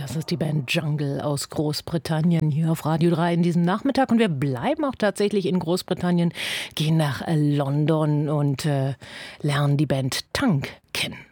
Das ist die Band Jungle aus Großbritannien hier auf Radio 3 in diesem Nachmittag. Und wir bleiben auch tatsächlich in Großbritannien, gehen nach London und lernen die Band Tank kennen.